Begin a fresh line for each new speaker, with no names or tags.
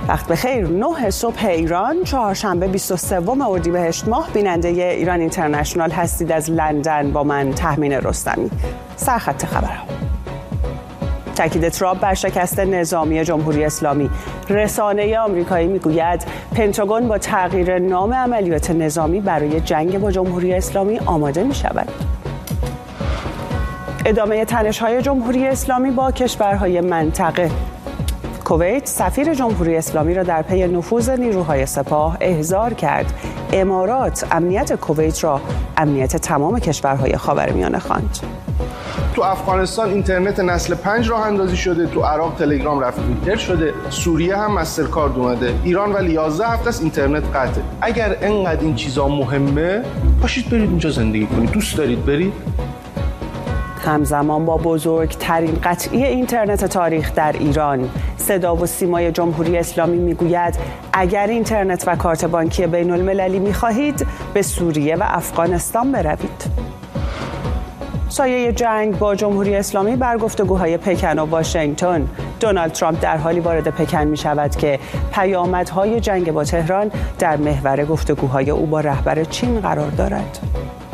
وقت بخیر. 9 صبح ایران، چهارشنبه 23 اردیبهشت ماه. بیننده ایران اینترنشنال هستید از لندن با من تهمین رستمی. سرخط خبرها. تاکید ترامپ بر شکست نظامی جمهوری اسلامی. رسانه آمریکایی میگوید پنتاگون با تغییر نام عملیات نظامی برای جنگ با جمهوری اسلامی آماده می شود. ادامه تنش‌های جمهوری اسلامی با کشورهای منطقه. کویت سفیر جمهوری اسلامی را در پی نفوذ نیروهای سپاه احضار کرد. امارات امنیت کویت را امنیت تمام کشورهای خاورمیانه خواند.
تو افغانستان اینترنت نسل 5 راه اندازی شده، تو عراق تلگرام رفت توییتر شده، سوریه هم مسترکارد اومده، ایران ولی 11 هفته است اینترنت قطعه. اگر انقدر این چیزا مهمه، پاشید برید اونجا زندگی کنید. دوست دارید برید؟
همزمان با بزرگترین قطعی اینترنت تاریخ در ایران، صدا و سیمای جمهوری اسلامی میگوید اگر اینترنت و کارت بانکی بین المللی میخواهید به سوریه و افغانستان بروید. سایه جنگ با جمهوری اسلامی بر گفتگوهای پکن و واشنگتن. دونالد ترامپ در حالی وارد پکن می شود که پیامدهای جنگ با تهران در محور گفتگوهای او با رهبر چین قرار دارد.